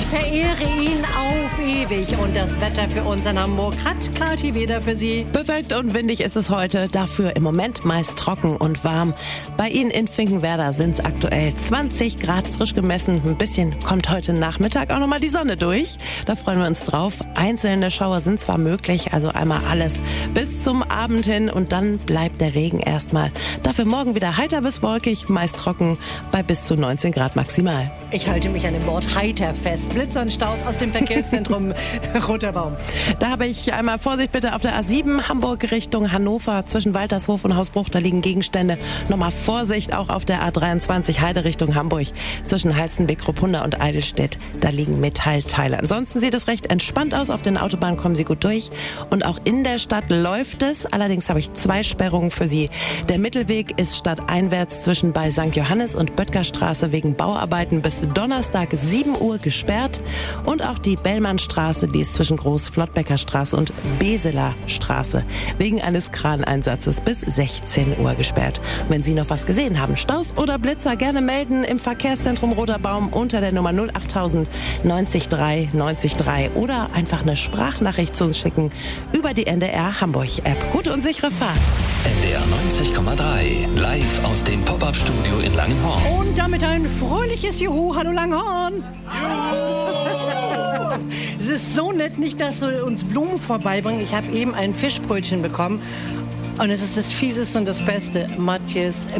verehre ihn auf ewig. Und das Wetter für uns in Hamburg hat Kathi wieder für Sie. Bewölkt und windig ist es heute, dafür im Moment meist trocken und warm. Bei Ihnen in Finkenwerder sind es aktuell 20 Grad frisch gemessen. Ein bisschen kommt heute Nachmittag auch nochmal die Sonne durch. Da freuen wir uns drauf. Einzelne Schauer sind zwar möglich, also einmal alles bis zum Abend hin und dann bleibt der Regen erstmal. Dafür morgen wieder heiter bis wolkig, meist trocken bei bis zu 19 Grad maximal. Ich halte mich an dem Wort heiter fest. Blitzer und Staus aus dem Verkehrszentrum Roter Baum. Da habe ich einmal Vorsicht bitte auf der A7 Hamburg Richtung Hannover zwischen Waltershof und Hausbruch. Da liegen Gegenstände. Nochmal Vorsicht auch auf der A23 Heide Richtung Hamburg zwischen Halstenbek, Kruppunda und Eidelstedt. Da liegen Metallteile. Ansonsten sieht es recht entspannt aus. Auf den Autobahnen kommen Sie gut durch. Und auch in der Stadt läuft es. Allerdings habe ich 2 Sperrungen für Sie. Der Mittelweg ist stadteinwärts zwischen bei St. Johannes und Böttgerstraße wegen Bauarbeiten bis Donnerstag 7 Uhr gesperrt. Und auch die Bellmannstraße, die ist zwischen Groß-Flottbecker Straße und Beseler Straße wegen eines Kraneinsatzes bis 16 Uhr gesperrt. Wenn Sie noch was gesehen haben, Staus oder Blitzer, gerne melden im Verkehrszentrum Roter Baum unter der Nummer 08000 90 3 90 3 oder einfach eine Sprachnachricht zu uns schicken über die NDR Hamburg App. Gute und sichere Fahrt. NDR 90,3 live aus dem Pop-Up-Studio in Langenhorn. Und damit ein fröhliches Juhu. Hallo Langenhorn. Es ist so nett, nicht, dass du uns Blumen vorbeibringst. Ich habe eben ein Fischbrötchen bekommen. Und es ist das Fieseste und das Beste. Matthias